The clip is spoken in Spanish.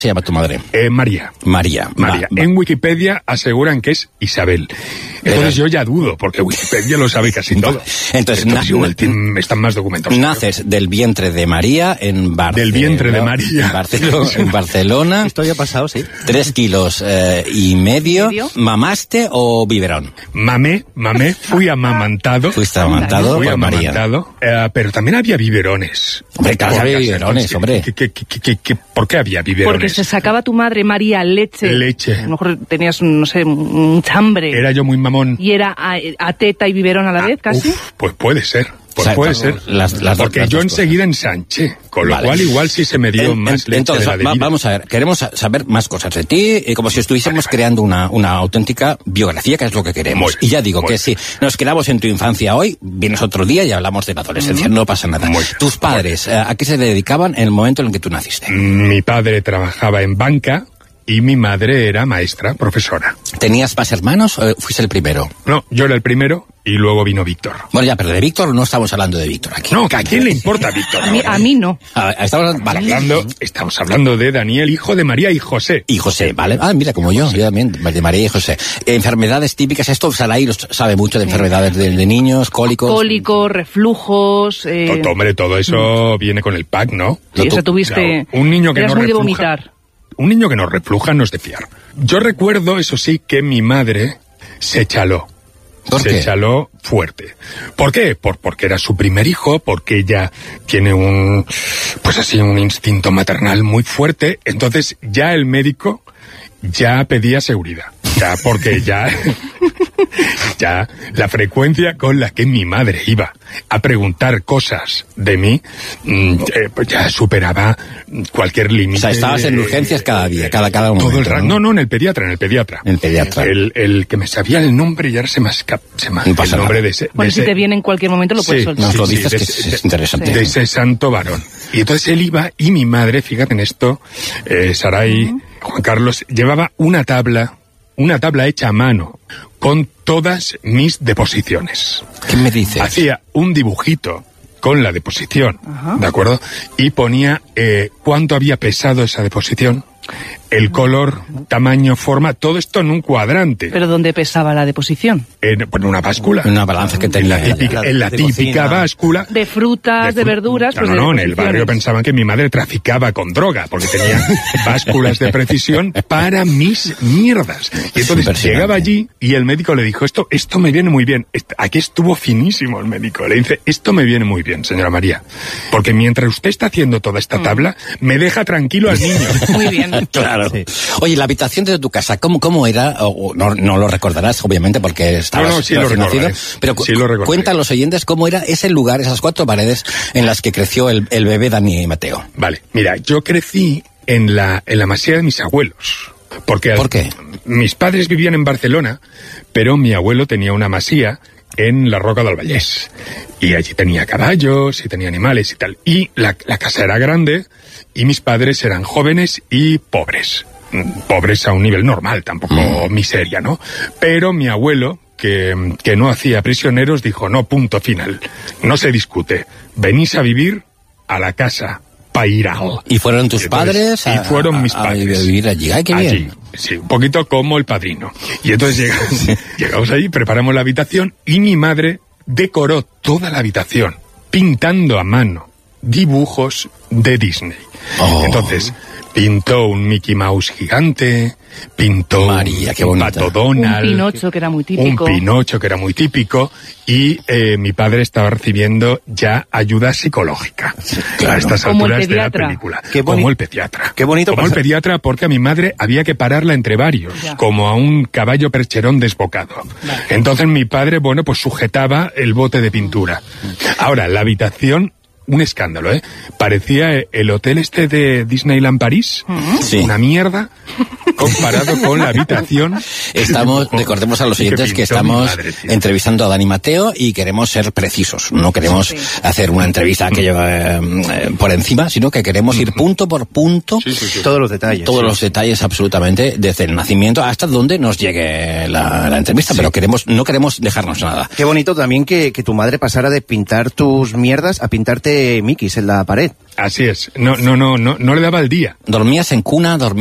se llama tu madre? María. María. María. En Wikipedia aseguran que es Isabel. Entonces yo ya dudo, porque Wikipedia lo sabe casi todo. Entonces igual están más documentos. Naces del vientre de María en Barcelona. Del vientre de María. En Barcelona. Esto ya ha pasado, sí. 3 kilos y medio. ¿Mamaste o biberón? Mamé, fui amamantado. Fuiste amamantado fui por María. Pero también había biberones. Hombre, claro, había biberones, hombre. ¿Por qué había biberones? Porque se sacaba tu madre, María, leche. A lo mejor tenías, no sé, un chambre. Era yo muy mamón. Y era a teta y biberón a la vez, casi. Pues puede ser. Puede ser. Porque yo enseguida ensanché. Con lo cual igual sí se me dio más leche. Entonces, de la vamos a ver. Queremos saber más cosas de ti, como si estuviésemos creando una auténtica biografía, que es lo que queremos. Y ya digo que si nos quedamos en tu infancia hoy, vienes otro día y hablamos de la adolescencia. No pasa nada. ¿Tus padres a qué se dedicaban en el momento en el que tú naciste? Mi padre trabajaba en banca. Y mi madre era maestra, profesora. ¿Tenías más hermanos o fuiste el primero? No, yo era el primero y luego vino Víctor. Bueno, ya, pero de Víctor no estamos hablando de Víctor aquí. No, ¿a quién le importa Víctor? A mí no. Estamos hablando de Daniel, hijo de María y José. Y José, ¿vale? Mira, como yo también, de María y José. Enfermedades típicas, esto Sarai sabe mucho de enfermedades de niños, cólicos. Cólicos, reflujos... Hombre, todo eso viene con el pack, ¿no? Sí, o sea, tuviste... Un niño que no muy de refluja. vomitar. Un niño que nos refluja no es de fiar. Yo recuerdo, eso sí, que mi madre se chaló. Se chaló fuerte. ¿Por qué? Porque era su primer hijo, porque ella tiene un instinto maternal muy fuerte. Entonces ya el médico ya pedía seguridad. Ya, porque ya la frecuencia con la que mi madre iba a preguntar cosas de mí, pues ya superaba cualquier límite. O sea, estabas en urgencias cada día, cada momento. Todo el rato. No, en el pediatra. El que me sabía el nombre y ahora se me escapa el nombre de ese. Bueno, si te viene en cualquier momento lo puedes soltar. Nos lo dices, que es interesante. De ese santo varón. Y entonces él iba y mi madre, fíjate en esto, Sarai, Juan Carlos, llevaba una tabla hecha a mano con todas mis deposiciones. ¿Qué me dices? Hacía un dibujito con la deposición, ¿de acuerdo? Y ponía cuánto había pesado esa deposición, el color, tamaño, forma, todo esto en un cuadrante. ¿Pero dónde pesaba la deposición? En una báscula. En una balanza que tenía. En la típica báscula. De frutas, de verduras. No, en el barrio pensaban que mi madre traficaba con droga, porque tenía básculas de precisión para mis mierdas. Y entonces llegaba allí y el médico le dijo, esto me viene muy bien. Aquí estuvo finísimo el médico. Le dice, esto me viene muy bien, señora María, porque mientras usted está haciendo toda esta tabla, me deja tranquilo al niño. Muy bien. Claro. Sí. Oye, la habitación de tu casa, ¿cómo era? No lo recordarás, obviamente, porque estabas recién nacido, pero sí lo cuenta a los oyentes cómo era ese lugar, esas 4 paredes en las que creció el bebé Dani y Mateo. Vale, mira, yo crecí en la masía de mis abuelos. ¿Por qué? Mis padres vivían en Barcelona, pero mi abuelo tenía una masía en la Roca del Vallès. Y allí tenía caballos y tenía animales y tal. Y la casa era grande y mis padres eran jóvenes y pobres. Pobres a un nivel normal, tampoco miseria, ¿no? Pero mi abuelo, que no hacía prisioneros, dijo, no, punto final. No se discute. Venís a vivir a la casa Pairal. ¿Y fueron tus padres? Y fueron mis padres. A vivir allí. ¡Ay, qué bien! Sí, un poquito como el padrino. Y entonces llegamos ahí, preparamos la habitación y mi madre decoró toda la habitación, pintando a mano dibujos de Disney. Entonces, pintó un Mickey Mouse gigante, pintó María, qué un Pato Donald, un Pinocho que era muy típico, y mi padre estaba recibiendo ya ayuda psicológica a estas alturas de la película. Como el pediatra. Qué bonito. Como el pediatra, porque a mi madre había que pararla entre varios, como a un caballo percherón desbocado. Entonces mi padre, pues sujetaba el bote de pintura. Ahora, la habitación, un escándalo, ¿eh? Parecía el hotel este de Disneyland París, una mierda, comparado con la habitación. Recordemos a los oyentes que estamos entrevistando a Dani Mateo y queremos ser precisos. No queremos hacer una entrevista aquello por encima, sino que queremos ir punto por punto. Todos los detalles. Todos los detalles, absolutamente, desde el nacimiento hasta donde nos llegue la entrevista, pero no queremos dejarnos nada. Qué bonito también que tu madre pasara de pintar tus mierdas a pintarte de Mikis en la pared. Así es. No le daba el día. ¿Dormías en cuna?